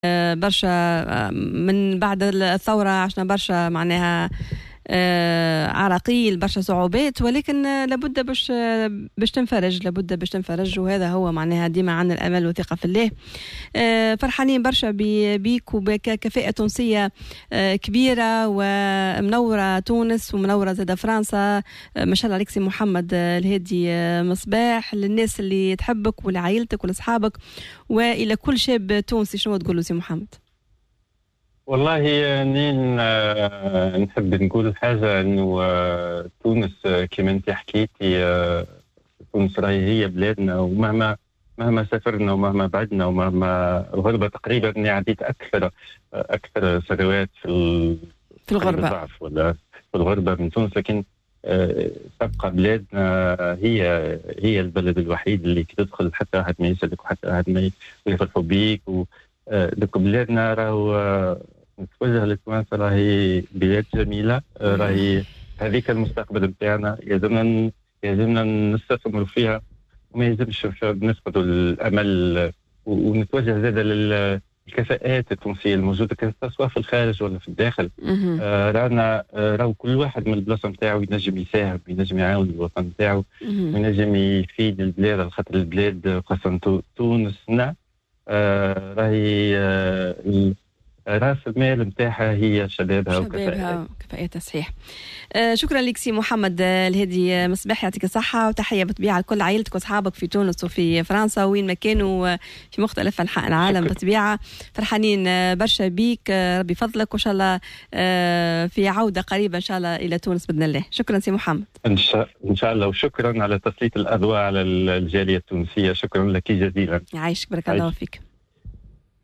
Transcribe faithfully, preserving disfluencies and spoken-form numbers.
برشا من بعد الثورة عشنا برشا معناها عراقيل، برشا صعوبات، ولكن لابد باش باش تنفرج، لابد باش تنفرج، وهذا هو معناها ديما عندنا الامل والثقه في الله. فرحانين برشا بيك وبكفاءه تونسيه كبيره ومنوره تونس ومنوره زاد فرنسا. ما شاء الله عليك سي محمد الهادي مصباح، للناس اللي تحبك ولعائلتك ولاصحابك والى كل شاب تونسي. شنو تقول له سي محمد؟ والله نين نحب نقول حاجة انه تونس كما انت حكيتي، تونس راهي هي بلادنا، ومهما مهما سافرنا ومهما بعدنا ومهما الغربة تقريبا اني عديت اكثر اكثر سنوات في في الغربة ضعف ولا في الغربة من تونس، لكن تبقى بلادنا هي هي البلد الوحيد اللي تدخل حتى واحد ما يسألك وحتى واحد ما يفرحوا بيك. و لك بلادنا راهو نتوجه لتوانسة، راهي بلاد جميلة، راهي هذيك المستقبل بتاعنا، يلزمنا يلزمنا نستثمر فيها وما يلزمش نفقدوا الأمل، ونتوجه زاد للكفاءات التونسية الموجودة سواء في الخارج ولا في الداخل. آه رانا آه راهو كل واحد من البلاصة نتاعو ينجم يساهم، ينجم يعاون الوطن نتاعو، وينجم يفيد البلاد، على خاطر البلاد خاصة تونسنا آه راهي آه راس المال نتاعها هي شبابها وكفاءتها وكفاءتها. صحيح. آه شكرا لك سي محمد الهادي مصباح، يعطيك الصحة، وتحية بالطبيعة لكل عائلتك واصحابك في تونس وفي فرنسا وين ما كانوا في مختلف أنحاء العالم. بالطبيعة فرحانين برشا بيك، ربي فضلك، وإن شاء الله آه في عودة قريبة إن شاء الله إلى تونس بإذن الله. شكرا سي محمد. إن شاء إن شاء الله، وشكرا على تسليط الأضواء على الجالية التونسية. شكرا لك جزيلا. يعيشك، بارك الله فيك.